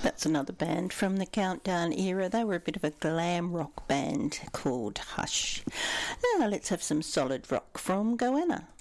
That's another band from the Countdown era. They were a bit of a glam rock band called Hush. Now let's have some solid rock from Goanna.